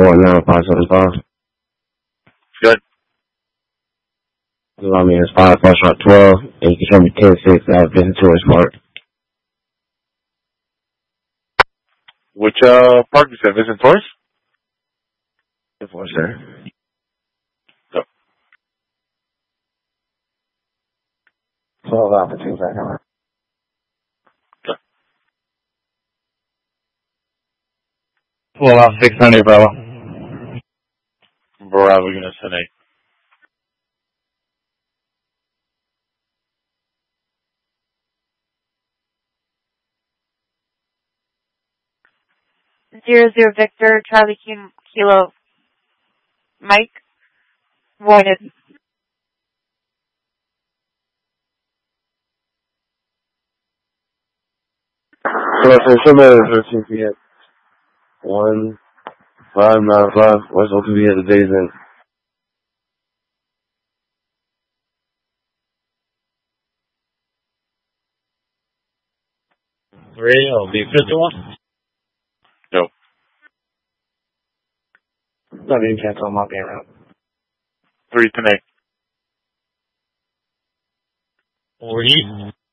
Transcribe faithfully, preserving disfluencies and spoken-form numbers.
one nine five seven five. Good. Allow me is five Fox Rock twelve, and you can show me ten six at Vincent Tourist Park. Which uh park you said? Vincent Tourist? ten four, sir. Go. twelve Alpha two back on. Okay. twelve Alpha six hundred, Bravo. Bravo, gonna send eight. Zero zero Victor, Charlie Kilo, Mike, wanted. So, so, somebody thirteen P M. one five nine five, West O P B at the day's end. Three, it'll be fifty-one. Nope. Not even cancel my game route. Three to eight. forty.